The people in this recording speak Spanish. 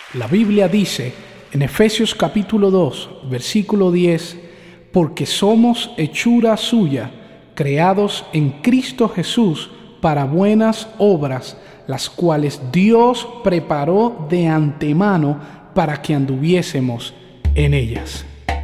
La Biblia dice en Efesios capítulo 2, versículo 10, porque somos hechura suya, creados en Cristo Jesús para buenas obras, las cuales Dios preparó de antemano para que anduviésemos en ellas.